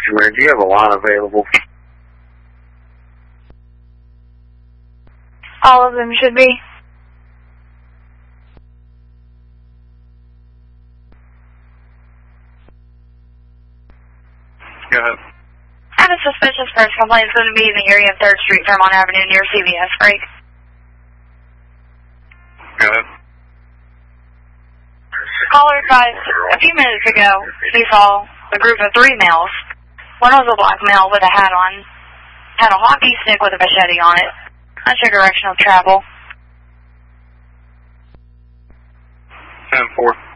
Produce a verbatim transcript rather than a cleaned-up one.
Commander, do you have a line available? All of them should be. Go ahead. I have a suspicious person complaint is going to be in the area of third Street, Fairmont Avenue, near C V S, break. Go ahead. Caller advised a few minutes ago he saw a group of three males. One was a black male with a hat on, had a hockey stick with a machete on it. Not your direction of travel. ten four.